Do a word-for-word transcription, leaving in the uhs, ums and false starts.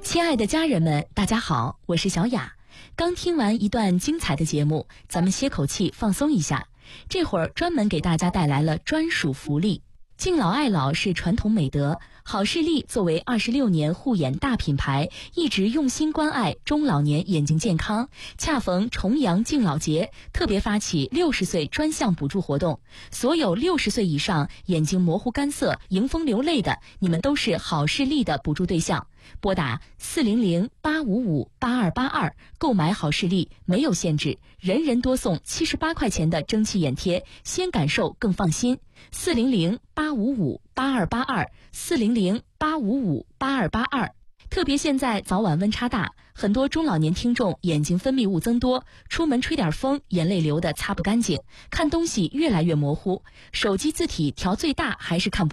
亲爱的家人们，大家好，我是小雅。刚听完一段精彩的节目，咱们歇口气放松一下。这会儿专门给大家带来了专属福利。敬老爱老是传统美德，好视力作为二十六年护眼大品牌，一直用心关爱中老年眼睛健康。恰逢重阳敬老节，特别发起六十岁专项补助活动，所有六十岁以上眼睛模糊干涩、迎风流泪的，你们都是好视力的补助对象。拨打四零零八五五八二八二购买好视力，没有限制，人人多送七十八块钱的蒸汽眼贴，先感受更放心。四零零八五五八二八二，四零零八五五八二八二。特别现在早晚温差大，很多中老年听众眼睛分泌物增多，出门吹点风，眼泪流得擦不干净，看东西越来越模糊，手机字体调最大还是看不